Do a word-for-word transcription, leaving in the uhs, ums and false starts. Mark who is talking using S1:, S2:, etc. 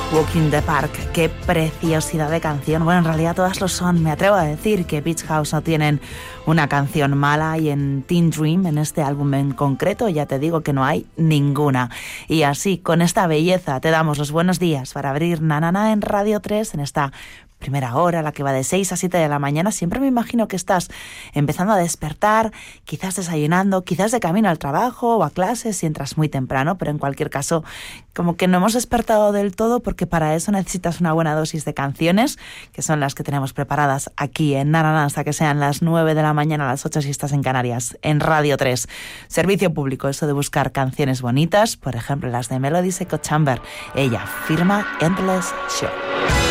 S1: Walking the Park, qué preciosidad de canción. Bueno, en realidad todas lo son. Me atrevo a decir que Beach House no tienen una canción mala, y en Teen Dream, en este álbum en concreto, ya te digo que no hay ninguna. Y así, con esta belleza, te damos los buenos días para abrir Nanana en Radio tres en esta primera hora, la que va de seis a siete de la mañana. Siempre me imagino que estás empezando a despertar, quizás desayunando, quizás de camino al trabajo o a clases si entras muy temprano, pero en cualquier caso, como que no hemos despertado del todo, porque para eso necesitas una buena dosis de canciones, que son las que tenemos preparadas aquí en Nanana hasta que sean las nueve de la mañana, a las ocho si estás en Canarias, en Radio tres. Servicio público, eso de buscar canciones bonitas, por ejemplo las de Melody's Echo Chamber. Ella firma Endless Show.